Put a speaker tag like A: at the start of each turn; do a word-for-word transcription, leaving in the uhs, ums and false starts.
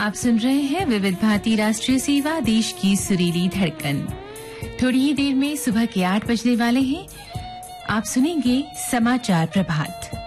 A: आप सुन रहे हैं विविध भारती राष्ट्रीय सेवा, देश की सुरीली धड़कन। थोड़ी ही देर में सुबह के आठ बजने वाले हैं। आप सुनेंगे समाचार प्रभात।